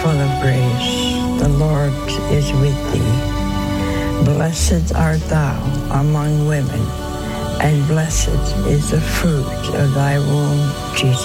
full of grace. The Lord is with thee. Blessed art thou among women, and blessed is the fruit of thy womb, Jesus.